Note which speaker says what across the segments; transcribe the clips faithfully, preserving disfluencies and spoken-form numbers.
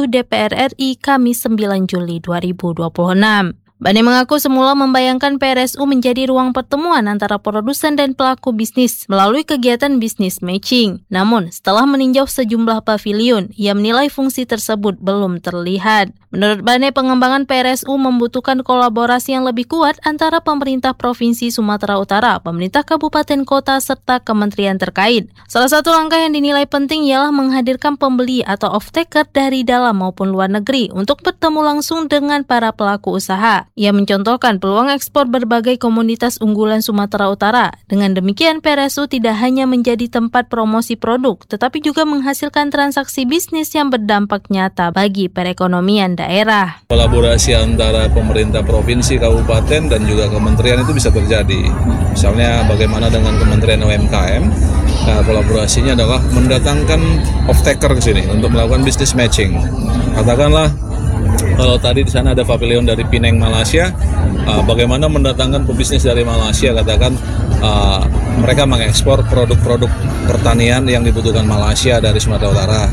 Speaker 1: tujuh D P R R I Kamis sembilan Juli dua ribu dua puluh enam. Bane mengaku semula membayangkan P R S U menjadi ruang pertemuan antara produsen dan pelaku bisnis melalui kegiatan bisnis matching. Namun, setelah meninjau sejumlah pavilion, ia menilai fungsi tersebut belum terlihat. Menurut Bane, pengembangan P R S U membutuhkan kolaborasi yang lebih kuat antara pemerintah Provinsi Sumatera Utara, pemerintah kabupaten kota, serta kementerian terkait. Salah satu langkah yang dinilai penting ialah menghadirkan pembeli atau off-taker dari dalam maupun luar negeri untuk bertemu langsung dengan para pelaku usaha. Ia mencontohkan peluang ekspor berbagai komoditas unggulan Sumatera Utara. Dengan demikian, P R S U tidak hanya menjadi tempat promosi produk, tetapi juga menghasilkan transaksi bisnis yang berdampak nyata bagi perekonomian daerah.
Speaker 2: Kolaborasi antara pemerintah provinsi, kabupaten, dan juga kementerian itu bisa terjadi. Misalnya bagaimana dengan Kementerian U M K M, nah, kolaborasinya adalah mendatangkan off-taker ke sini untuk melakukan bisnis matching. Katakanlah, kalau tadi di sana ada pavilion dari Penang, Malaysia, uh, bagaimana mendatangkan pebisnis dari Malaysia, katakan uh, mereka mengekspor produk-produk pertanian yang dibutuhkan Malaysia dari Sumatera Utara.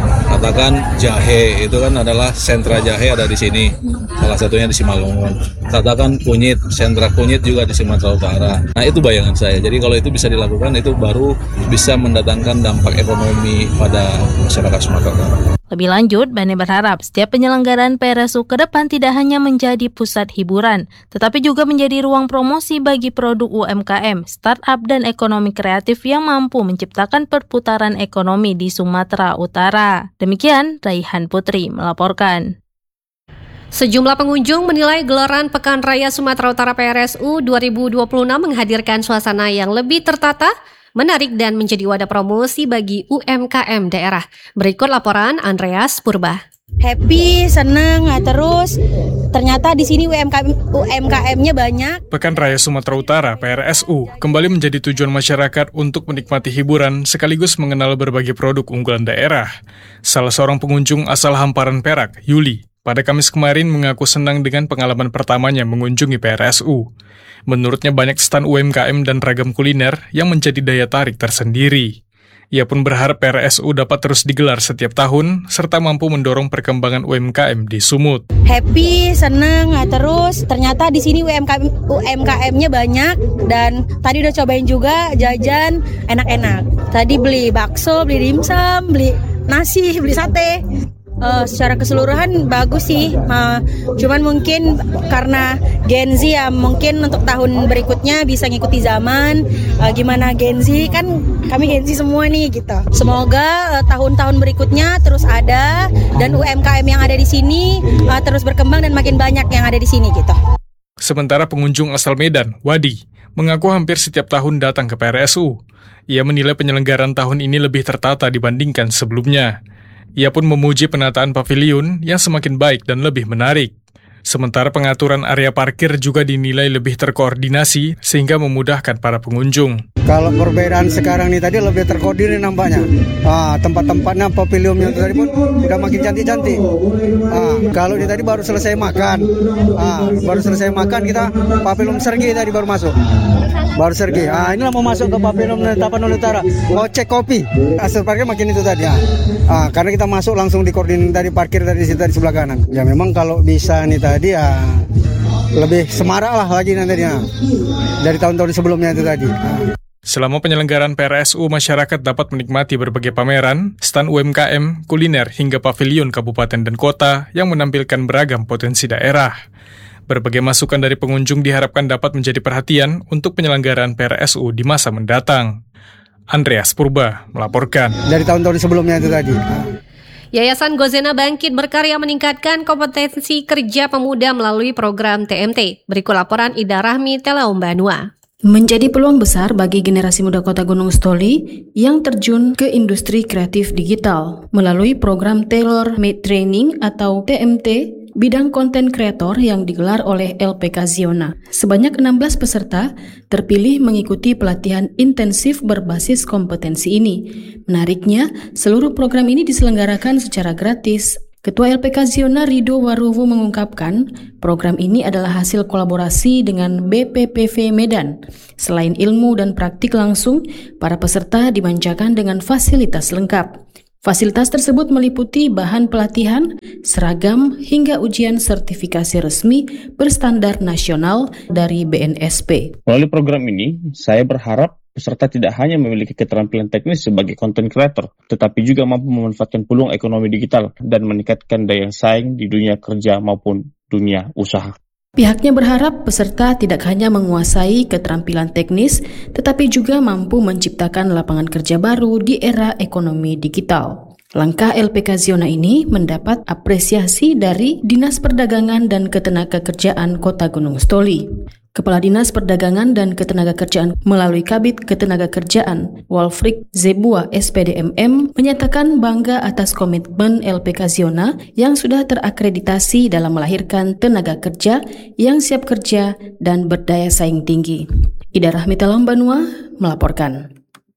Speaker 2: Katakan jahe, itu kan adalah sentra jahe ada di sini, salah satunya di Simalungun. Katakan kunyit, sentra kunyit juga di Sumatera Utara. Nah, itu bayangan saya. Jadi kalau itu bisa dilakukan, itu baru bisa mendatangkan dampak ekonomi pada masyarakat Sumatera Utara.
Speaker 1: Lebih lanjut, Bane berharap setiap penyelenggaraan P R S U ke depan tidak hanya menjadi pusat hiburan, tetapi juga menjadi ruang promosi bagi produk U M K M, startup, dan ekonomi kreatif yang mampu menciptakan perputaran ekonomi di Sumatera Utara. Demikian, Raihan Putri melaporkan.
Speaker 3: Sejumlah pengunjung menilai gelaran Pekan Raya Sumatera Utara P R S U dua ribu dua puluh enam menghadirkan suasana yang lebih tertata, menarik, dan menjadi wadah promosi bagi U M K M daerah. Berikut laporan Andreas Purba.
Speaker 4: Happy, seneng, terus ternyata di sini U M K M, U M K M-nya banyak.
Speaker 5: Pekan Raya Sumatera Utara P R S U kembali menjadi tujuan masyarakat untuk menikmati hiburan sekaligus mengenal berbagai produk unggulan daerah. Salah seorang pengunjung asal Hamparan Perak, Yuli, pada Kamis kemarin mengaku senang dengan pengalaman pertamanya mengunjungi P R S U. Menurutnya banyak stan U M K M dan ragam kuliner yang menjadi daya tarik tersendiri. Ia pun berharap P R S U dapat terus digelar setiap tahun, serta mampu mendorong perkembangan U M K M di Sumut.
Speaker 4: Happy, seneng, terus ternyata di sini U M K M, U M K M-nya banyak, dan tadi udah cobain juga jajan enak-enak. Tadi beli bakso, beli dimsum, beli nasi, beli sate. Uh, secara keseluruhan bagus sih, uh, cuman mungkin karena Gen Z ya, mungkin untuk tahun berikutnya bisa ngikuti zaman. Uh, gimana Gen Z, kan kami Gen Z semua nih gitu. Semoga uh, tahun-tahun berikutnya terus ada, dan U M K M yang ada di sini uh, terus berkembang dan makin banyak yang ada di sini gitu.
Speaker 5: Sementara pengunjung asal Medan, Wadi, mengaku hampir setiap tahun datang ke P R S U. Ia menilai penyelenggaraan tahun ini lebih tertata dibandingkan sebelumnya. Ia pun memuji penataan pavilion yang semakin baik dan lebih menarik. Sementara pengaturan area parkir juga dinilai lebih terkoordinasi sehingga memudahkan para pengunjung.
Speaker 6: Kalau perbedaan sekarang ini tadi lebih terkoordinir nampaknya. Ah, tempat-tempatnya pavilionnya tadi pun udah makin cantik-cantik. Ah, kalau ini tadi baru selesai makan. Ah, baru selesai makan kita pavilion Sergei tadi baru masuk. Baru Sergei. Ah, inilah mau masuk ke pavilion Tapanuli Utara. Mau cek kopi. Asal parkir makin itu tadi. Ah, ah karena kita masuk langsung dikoordinir dari parkir dari situ dari sebelah kanan. Ya memang kalau bisa nih tadi ya lebih semarak lah lagi nantinya dari tahun-tahun sebelumnya itu tadi.
Speaker 5: Selama penyelenggaraan P R S U, masyarakat dapat menikmati berbagai pameran, stan U M K M, kuliner, hingga pavilion kabupaten dan kota yang menampilkan beragam potensi daerah. Berbagai masukan dari pengunjung diharapkan dapat menjadi perhatian untuk penyelenggaraan P R S U di masa mendatang. Andreas Purba melaporkan.
Speaker 6: Dari tahun-tahun sebelumnya itu tadi.
Speaker 3: Yayasan Gozena Bangkit berkarya meningkatkan kompetensi kerja pemuda melalui program T M T. Berikut laporan Ida Rahmi Telaum Banua.
Speaker 7: Menjadi peluang besar bagi generasi muda Kota Gunung Stoli yang terjun ke industri kreatif digital melalui program Tailor Made Training atau T M T bidang konten kreator yang digelar oleh L P K Ziona. Sebanyak enam belas peserta terpilih mengikuti pelatihan intensif berbasis kompetensi ini. Menariknya, seluruh program ini diselenggarakan secara gratis. Ketua L P K Ziona Rido Waruwu mengungkapkan, program ini adalah hasil kolaborasi dengan B P P V Medan. Selain ilmu dan praktik langsung, para peserta dimanjakan dengan fasilitas lengkap. Fasilitas tersebut meliputi bahan pelatihan, seragam, hingga ujian sertifikasi resmi berstandar nasional dari B N S P.
Speaker 8: Melalui program ini, saya berharap peserta tidak hanya memiliki keterampilan teknis sebagai content creator, tetapi juga mampu memanfaatkan peluang ekonomi digital dan meningkatkan daya saing di dunia kerja maupun dunia usaha.
Speaker 7: Pihaknya berharap peserta tidak hanya menguasai keterampilan teknis, tetapi juga mampu menciptakan lapangan kerja baru di era ekonomi digital. Langkah L P K Ziona ini mendapat apresiasi dari Dinas Perdagangan dan Ketenagakerjaan Kota Gunung Stoli. Kepala Dinas Perdagangan dan Ketenagakerjaan melalui Kabid Ketenagakerjaan Walfric Zebua S P D M M menyatakan bangga atas komitmen L P K Ziona yang sudah terakreditasi dalam melahirkan tenaga kerja yang siap kerja dan berdaya saing tinggi. Ida Rahmita Lambanua melaporkan.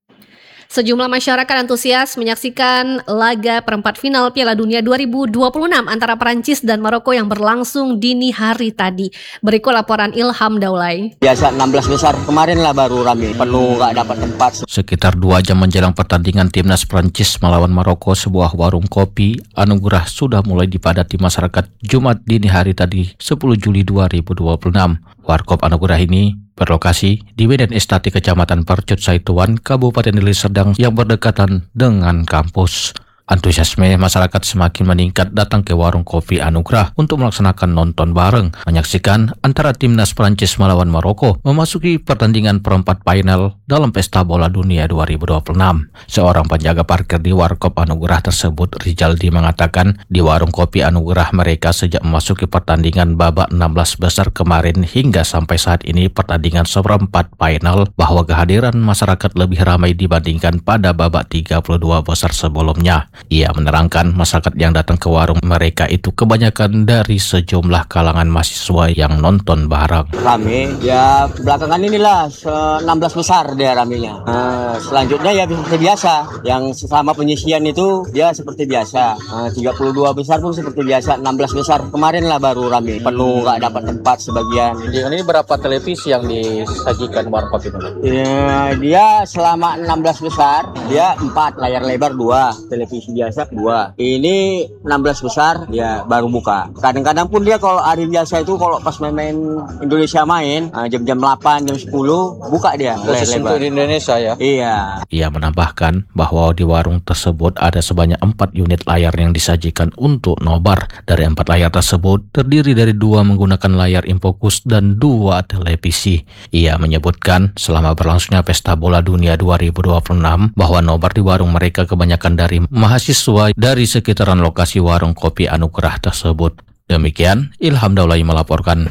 Speaker 3: Sejumlah masyarakat antusias menyaksikan laga perempat final Piala Dunia dua ribu dua puluh enam antara Prancis dan Maroko yang berlangsung dini hari tadi. Berikut laporan Ilham Daulay.
Speaker 9: Biasa enam belas besar kemarin lah baru rame, penuh gak dapat tempat.
Speaker 10: Sekitar dua jam menjelang pertandingan timnas Prancis melawan Maroko, sebuah warung kopi Anugerah sudah mulai dipadati masyarakat Jumat dini hari tadi sepuluh Juli dua ribu dua puluh enam. Warkop Anugerah ini berlokasi di Medan Estati, Kecamatan Percut Saituan, Kabupaten Deli Serdang yang berdekatan dengan kampus. Antusiasme masyarakat semakin meningkat datang ke warung kopi Anugerah untuk melaksanakan nonton bareng, menyaksikan antara timnas Prancis melawan Maroko memasuki pertandingan perempat final dalam Pesta Bola Dunia dua ribu dua puluh enam. Seorang penjaga parkir di warkop Anugerah tersebut, Rijaldi, mengatakan di warung kopi Anugerah mereka sejak memasuki pertandingan babak enam belas besar kemarin hingga sampai saat ini pertandingan seperempat final bahwa kehadiran masyarakat lebih ramai dibandingkan pada babak tiga puluh dua besar sebelumnya. Ia menerangkan masyarakat yang datang ke warung mereka itu kebanyakan dari sejumlah kalangan mahasiswa yang nonton bareng.
Speaker 9: Rame, ya belakangan inilah enam belas besar dia ramenya. Nah, selanjutnya ya seperti biasa, yang selama penyisian itu dia seperti biasa. Nah, tiga puluh dua besar pun seperti biasa, enam belas besar kemarin lah baru rame, penuh gak dapat tempat sebagian.
Speaker 11: Ini berapa televisi yang disajikan warkop itu?
Speaker 9: Ya, dia selama enam belas besar, dia empat, layar lebar dua, televisi biasa dua. Ini enam belas besar ya baru buka. Kadang-kadang pun dia kalau hari biasa itu kalau pas main-main Indonesia main jam-jam delapan, jam sepuluh buka dia.
Speaker 11: Khusus untuk di Indonesia ya?
Speaker 9: Iya.
Speaker 10: Ia menambahkan bahwa di warung tersebut ada sebanyak empat unit layar yang disajikan untuk nobar. Dari empat layar tersebut terdiri dari dua menggunakan layar infokus dan dua televisi. Ia menyebutkan selama berlangsungnya Pesta Bola Dunia dua ribu dua puluh enam bahwa nobar di warung mereka kebanyakan dari mahasiswa dari sekitaran lokasi warung kopi Anugerah tersebut. Demikian Ilham Daulay melaporkan.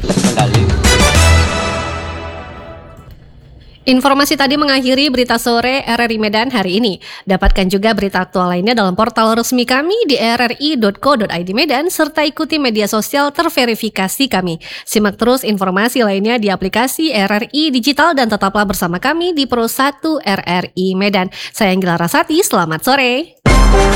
Speaker 3: Informasi tadi mengakhiri berita sore R R I Medan hari ini. Dapatkan juga berita aktual lainnya dalam portal resmi kami di r r i dot co dot i d Medan serta ikuti media sosial terverifikasi kami. Simak terus informasi lainnya di aplikasi R R I Digital dan tetaplah bersama kami di Pro satu R R I Medan. Saya Anggila Rasati, selamat sore.